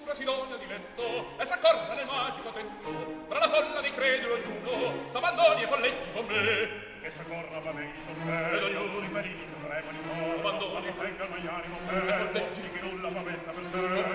sicura si dona di letto e s'accorda nel magico tetto. Fra la folla di credulo ognuno s'abbandoni e folleggi con me. E s'accorra va lei sospetto ed ognuno i periti che faremo di nuovo. Abbandoni, venga il magnanimo per e folleggi di chi nulla paventa per sé.